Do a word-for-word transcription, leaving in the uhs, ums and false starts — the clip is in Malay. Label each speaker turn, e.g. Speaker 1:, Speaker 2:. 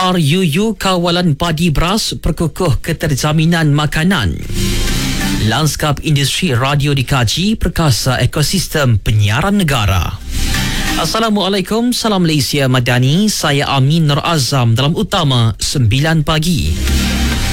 Speaker 1: R U U Kawalan Padi Beras perkukuh keterjaminan makanan. Lanskap industri radio dikaji perkasa ekosistem penyiaran negara. Assalamualaikum, salam Malaysia Madani. Saya Amin Nur Azam dalam Utama sembilan pagi.